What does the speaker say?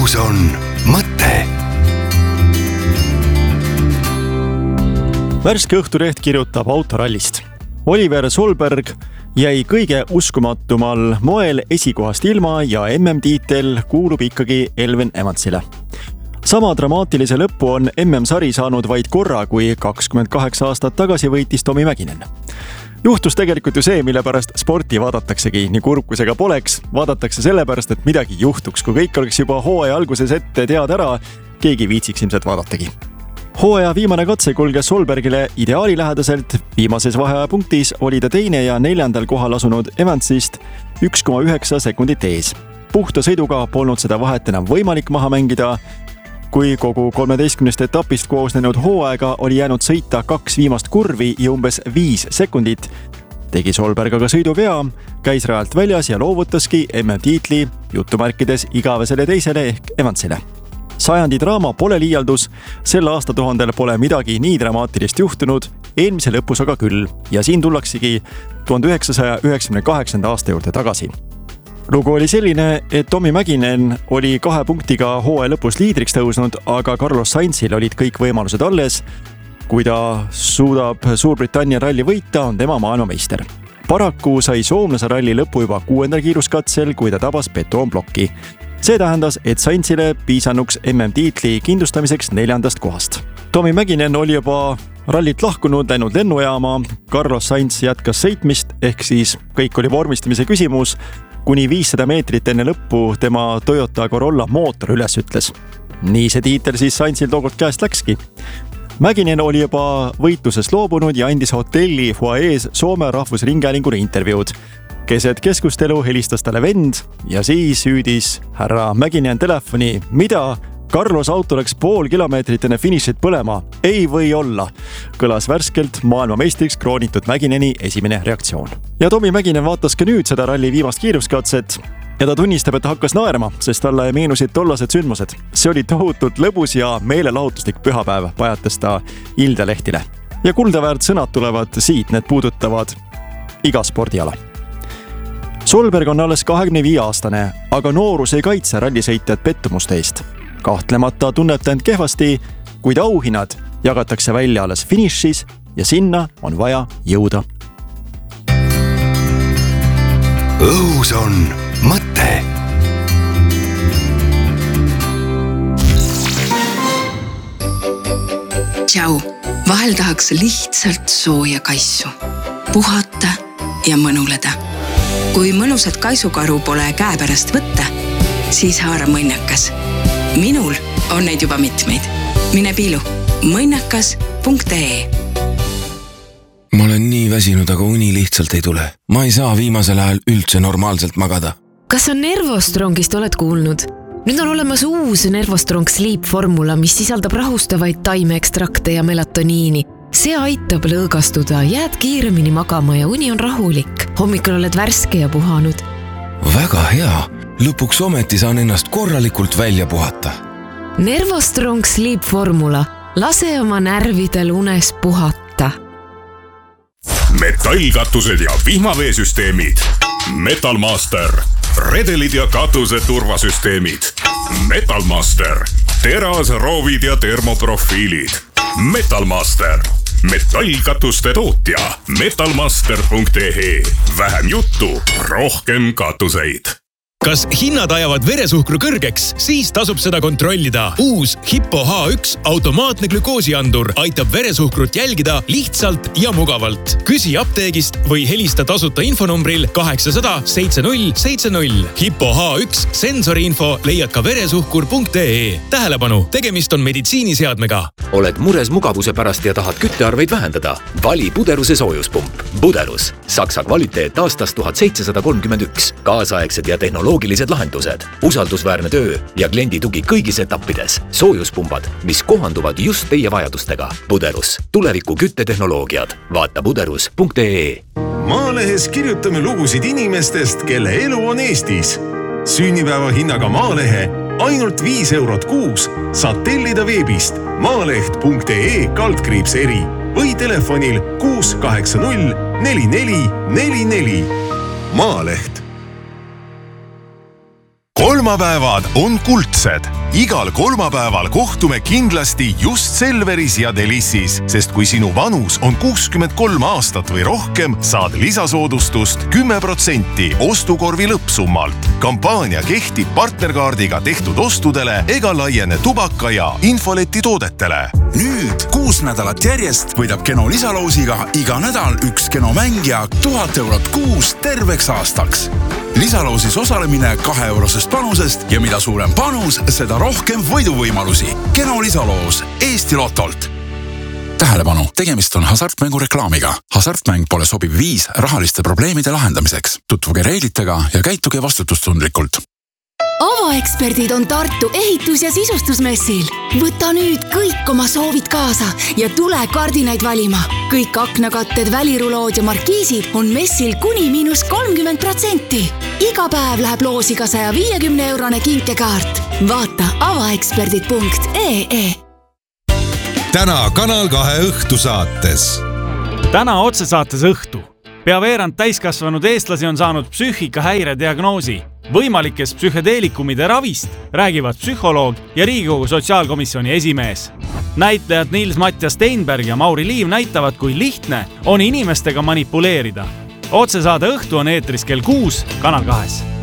õhus on mõte. Värske Õhtuleht kirjutab autorallist. Oliver Solberg jäi kõige uskumatumal moel esikohast ilma ja MM-tiitel kuulub ikkagi Elven Evansile. Sama dramaatilise lõppu on MM-sari saanud vaid korra, kui 28 aastat tagasi võitis Tomi Mäkinen. Juhtus tegelikult ju see, mille pärast sporti vaadataksegi, nii kurb kui see ka poleks. Vaadatakse sellepärast, et midagi juhtuks. Kui kõik oleks juba hooaja alguses ette teada ära, keegi viitsiks ilmselt vaadatagi. Hooaja viimane katse kulges Solbergile ideaali lähedaselt. Viimases vaheajapunktis oli ta teine ja neljandal kohal asunud Evansist 1,9 sekundit ees. Puhta sõiduga polnud seda vahet enam võimalik maha mängida. Kui kogu 13 etapist koosnenud hooaega oli jäänud sõita 2 viimast kurvi ja umbes 5 sekundit, tegi Solberg aga sõiduvea, käis rajalt väljas ja loovutaski MM-tiitli jutumärkides igavesele teisele ehk Evansile. Sajandi draama pole liialdus, sel aastatuhandel pole midagi nii dramaatilist juhtunud, eelmise lõpus aga küll ja siin tullaksegi 1998. aasta juurde tagasi. Lugu oli selline, et Tomi Mäkinen oli 2 punktiga hooaja lõpus liidriks tõusnud, aga Carlos Sainzil olid kõik võimalused alles. Kui ta suudab Suurbritannia ralli võita, on tema maailmameister. Paraku sai soomlase ralli lõpu juba 6. kiiruskatsel, kui ta tabas betoonblokki. See tähendas, et Sainzile piisanuks MM-tiitli kindlustamiseks 4. kohast. Tomi Mäkinen oli juba rallit lahkunud, läinud lennujaama. Carlos Sainz jätkas sõitmist, ehk siis kõik oli vormistamise küsimus. Kuni 500 meetrit enne lõppu tema Toyota Corolla mootor üles ütles. Nii see tiitel siis Sainzil tookord käest läkski. Mäkinen oli juba võitlusest loobunud ja andis hotelli foajees Soome rahvusringhäälingule intervjuud. Keset keskustelu helistas talle vend ja siis hüüdis härra Mäkinen telefoni, mida? Carlos auto läks pool kilomeetrit enne finišit põlema. Ei või olla, kõlas värskelt maailmameistriks kroonitud Mäkineni esimene reaktsioon. Ja Tomi Mäkinen vaatas ka nüüd seda ralli viimast kiiruskatset ja ta tunnistab, et hakkas naerma, sest talle meenusid tollased sündmused. See oli tohutult lõbus ja meelelahutuslik pühapäev, pajatas ta Ilde lehtile. Ja kuldaväärt sõnad tulevad siit, need puudutavad iga spordiala. Solberg on alles 25-aastane, aga noorus ei kaitse rallisõitjad pettumuste eest. Kahtlemata tunneb ta end kehvasti, kuid auhinnad jagatakse välja alles finišis ja sinna on vaja jõuda. Õhus on mõte. Tšau, vahel tahaks lihtsalt sooja kaisu, puhata ja mõnuleda. Kui mõnusat kaisukaru pole käepärast võtta, siis haara mõnnakas. Minul on neid juba mitmeid. Mine piilu mõnnakas.ee. Ma olen nii väsinud, aga uni lihtsalt ei tule. Ma ei saa viimasel ajal üldse normaalselt magada. Kas on Nervostrongist oled kuulnud? Nüüd on olemas uus Nervostrong Sleep formula, mis sisaldab rahustavaid taimeekstrakte ja melatoniini. See aitab lõõgastuda, jääd kiiremini magama ja uni on rahulik. Hommikul oled värske ja puhanud. Väga hea. Lõpuks ometi saan ennast korralikult välja puhata. Nervostrong Sleep formula. Lase oma närvidel unes puhata. Metallkatused ja vihmaveesüsteemid. Metalmaster. Redelid ja katuse turvasüsteemid. Metalmaster. Teras, roovid ja termoprofiilid. Metalmaster. Metallkatuste tootja. Metalmaster.ee. Vähem juttu, rohkem katuseid. Kas hinnad ajavad veresuhkru kõrgeks? Siis tasub seda kontrollida. Uus Hippo H1 automaatne glükoosiandur aitab veresuhkrut jälgida lihtsalt ja mugavalt. Küsi apteegist või helista tasuta infonumbril 800 7070. Hippo H1 sensoriinfo leiad ka veresuhkur.ee. Tähelepanu, tegemist on meditsiiniseadmega. Oled mures mugavuse pärast ja tahad küttearveid vähendada? Vali Buderuse soojuspump. Buderus. Saksa kvaliteet aastast 1731. Kaasaegsed ja tehnoloogilised lahendused. Usaldusväärne töö ja kliendi tugi kõigis etappides. Soojuspumbad, mis kohanduvad just teie vajadustega. Buderus. Tuleviku küttetehnoloogiad. Vaata buderus.ee. Maalehes kirjutame lugusid inimestest, kelle elu on Eestis. Sünnipäeva hinnaga Maalehe ainult 5 eurot kuus saad tellida veebist maaleht.ee/eri või telefonil 680 4444. Maaleht. Kolmapäevad on kuldsed. igal kolmapäeval kohtume kindlasti just Selveris ja Delissis, sest kui sinu vanus on 63 aastat või rohkem, saad lisasoodustust 10% ostukorvi lõppsummalt. Kampaania kehtib partnerkaardiga tehtud ostudele ega laiene tubaka ja infoleti toodetele. Nüüd 6 nädalat järjest võidab Keno lisaloosiga iga nädal üks Keno mängija 1000 eurot kuus terveks aastaks. Lisaloosis osalemine 2-eurosest panusest ja mida suurem panus, seda rohkem võiduvõimalusi. Keno lisaloos Eesti Lotolt. Tähelepanu, tegemist on hasartmängu reklaamiga. Hasartmäng pole sobiv viis rahaliste probleemide lahendamiseks. Tutvuge reeglitega ja käituge vastutustundlikult. Avaeksperdid on Tartu ehitus- ja sisustusmessil. Võta nüüd kõik oma soovid kaasa ja tule kardinaid valima. Kõik aknakatted, välirulood ja markiisid on messil kuni -30%. Iga päev läheb loosiga 150-eurone kinkekaart. Vaata avaeksperdid.ee. Täna Kanal 2 õhtusaates. Täna otsesaates õhtu. Pea veerand täiskasvanud eestlasi on saanud psüühikahäire diagnoosi. Võimalikest psühhedeelikumide ravist räägivad psühholoog ja Riigikogu sotsiaalkomisjoni esimees. Näitlejad Niels-Mattias Steinberg ja Mauri Liiv näitavad, kui lihtne on inimestega manipuleerida. Otsesaade õhtu on eetris kell 6 Kanal 2.